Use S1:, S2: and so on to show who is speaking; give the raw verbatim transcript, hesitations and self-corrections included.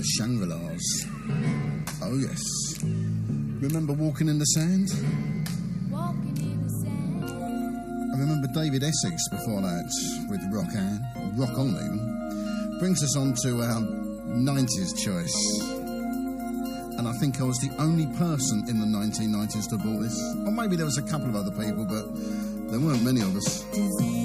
S1: the Shangri-Las. Oh, yes. Remember Walking in the Sand?
S2: Walking in the sand.
S1: I remember David Essex before that with Rock On, Rock On even. Brings us on to our nineties choice. And I think I was the only person in the nineteen nineties to bought this. Or maybe there was a couple of other people, but there weren't many of us.